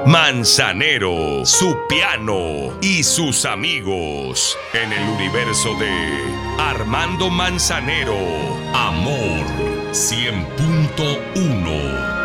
Manzanero, su piano y sus amigos. En el universo de Armando Manzanero, Amor 100.1.